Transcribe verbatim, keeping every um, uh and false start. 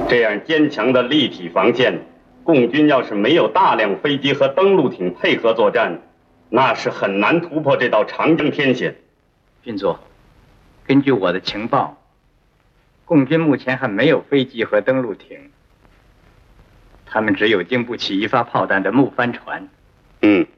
这样坚强的立体防线，共军要是没有大量飞机和登陆艇配合作战，那是很难突破这道长江天险。 军座，根据我的情报，共军目前还没有飞机和登陆艇，他们只有经不起一发炮弹的木帆船。 嗯。